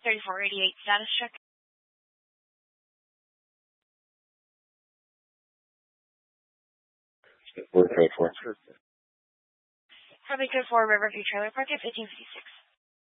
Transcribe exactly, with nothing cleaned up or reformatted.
thirty-four eighty-eight status check. We're code for. Having code for Riverview Trailer Park at fifteen fifty-six.